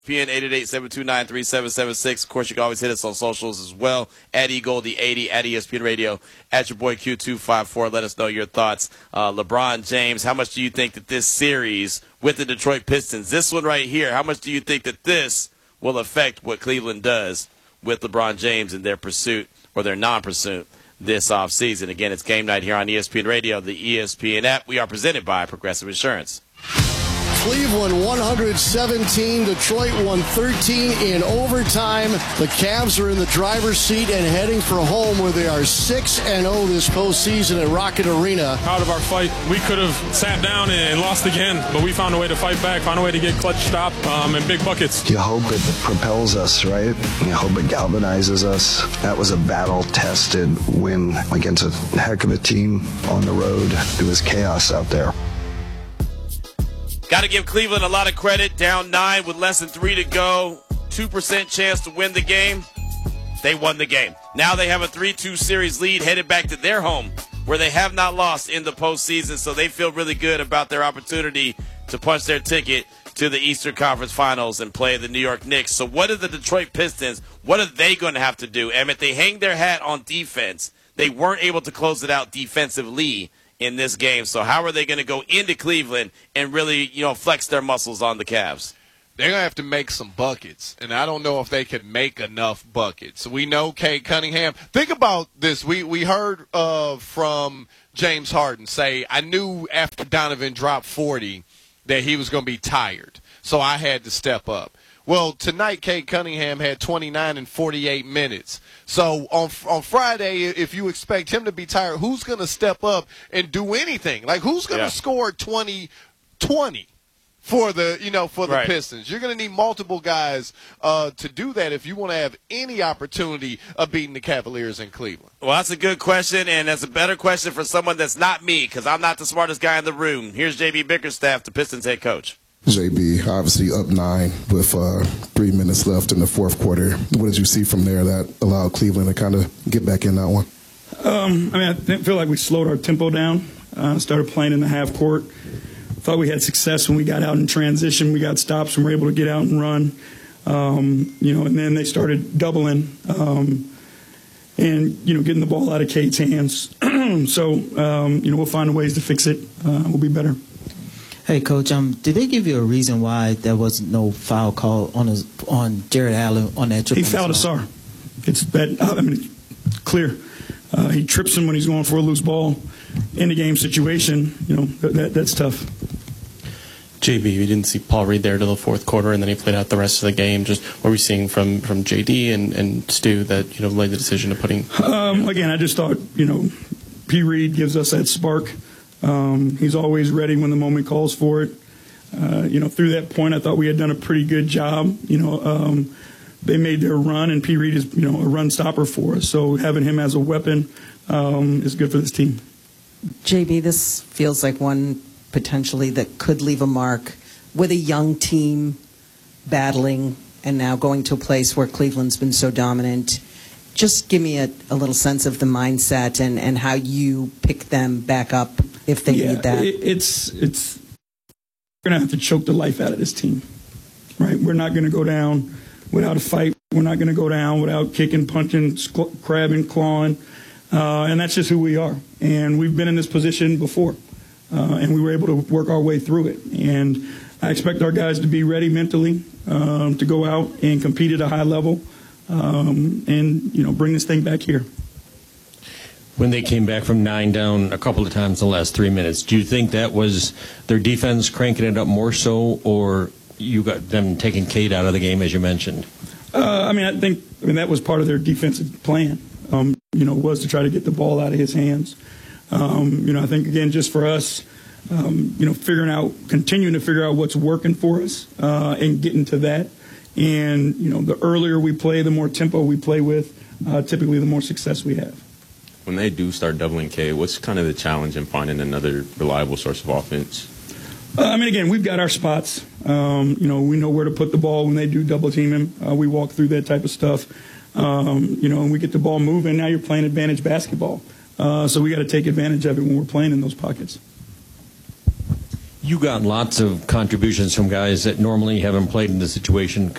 PN 888-729-3776. Of course, you can always hit us on socials as well. At eGoldie80, at ESPN Radio, at your boy Q254. Let us know your thoughts. LeBron James, how much do you think that this series with the Detroit Pistons, this one right here, how much do you think that this will affect what Cleveland does with LeBron James in their pursuit or their non-pursuit this offseason? Again, it's game night here on ESPN Radio, the ESPN app. We are presented by Progressive Insurance. Cleveland 117, Detroit 113 in overtime. The Cavs are in the driver's seat and heading for home where they are 6-0 this postseason at Rocket Arena. Out of our fight, we could have sat down and lost again, but we found a way to fight back, found a way to get clutch stop and big buckets. You hope it propels us, right? You hope it galvanizes us. That was a battle-tested win against a heck of a team on the road. It was chaos out there. Got to give Cleveland a lot of credit. Down 9 with less than 3 to go. 2% chance to win the game. They won the game. Now they have a 3-2 series lead headed back to their home where they have not lost in the postseason. So they feel really good about their opportunity to punch their ticket to the Eastern Conference Finals and play the New York Knicks. So what are the Detroit Pistons? What are they going to have to do? Emmett, they hang their hat on defense. They weren't able to close it out defensively in this game. So how are they going to go into Cleveland and really, flex their muscles on the Cavs? They're going to have to make some buckets, and I don't know if they can make enough buckets. We know Cade Cunningham. Think about this. We heard from James Harden say, I knew after Donovan dropped 40 that he was going to be tired, so I had to step up. Well, tonight, Cade Cunningham had 29 and 48 minutes. So on Friday, if you expect him to be tired, who's going to step up and do anything? Like, who's going to score 20 for the the Pistons? You're going to need multiple guys to do that if you want to have any opportunity of beating the Cavaliers in Cleveland. Well, that's a good question, and that's a better question for someone that's not me, because I'm not the smartest guy in the room. Here's J.B. Bickerstaff, the Pistons head coach. JB, obviously up 9 with 3 minutes left in the fourth quarter. What did you see from there that allowed Cleveland to kind of get back in that one? I feel like we slowed our tempo down, started playing in the half court. Thought we had success when we got out in transition. We got stops and were able to get out and run. And then they started doubling and, getting the ball out of Cade's hands. So, we'll find ways to fix it. We'll be better. Hey, Coach, did they give you a reason why there was no foul call on Jared Allen on that trip? He fouled Asar. It's clear. He trips him when he's going for a loose ball in the game situation. That's tough. JB, we didn't see Paul Reed there till the fourth quarter, and then he played out the rest of the game. Just what were we seeing from JD and Stu that led the decision to putting? Again, I just thought P. Reed gives us that spark. He's always ready when the moment calls for it. Through that point, I thought we had done a pretty good job. They made their run, and P. Reed is, a run stopper for us. So having him as a weapon is good for this team. JB, this feels like one potentially that could leave a mark with a young team battling and now going to a place where Cleveland's been so dominant. Just give me a little sense of the mindset and how you pick them back up if they need that. It's we're going to have to choke the life out of this team, right? We're not going to go down without a fight. We're not going to go down without kicking, punching, crabbing, clawing. And that's just who we are. And we've been in this position before, and we were able to work our way through it. And I expect our guys to be ready mentally to go out and compete at a high level and, bring this thing back here. When they came back from 9 down a couple of times in the last 3 minutes, do you think that was their defense cranking it up more so, or you got them taking Cade out of the game, as you mentioned? I think that was part of their defensive plan, was to try to get the ball out of his hands. I think, again, just for us, continuing to figure out what's working for us and getting to that. And, the earlier we play, the more tempo we play with, typically the more success we have. When they do start doubling K, what's kind of the challenge in finding another reliable source of offense? Again, we've got our spots. We know where to put the ball when they do double team him. We walk through that type of stuff. And we get the ball moving. Now you're playing advantage basketball. So we got to take advantage of it when we're playing in those pockets. You got lots of contributions from guys that normally haven't played in this situation.